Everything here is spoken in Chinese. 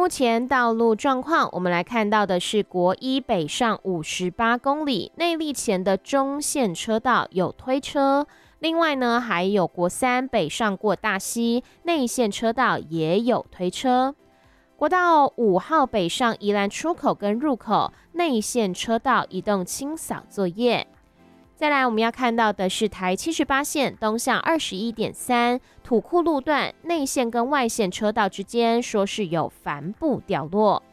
目前道路状况，我们来看到的是国一北上58公里内坜前的中线车道有推车，另外呢还有国三北上过大溪内线车道也有推车。国道5号北上宜兰出口跟入口内线车道移动清扫作业。再来我们要看到的是台78线东向 21.3 土库路段内线跟外线车道之间说是有帆布掉落。